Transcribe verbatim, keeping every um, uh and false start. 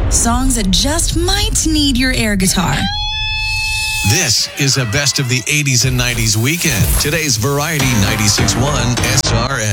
Songs that just might need your air guitar. This is a best of the eighties and nineties weekend. Today's Variety ninety-six point one S R S.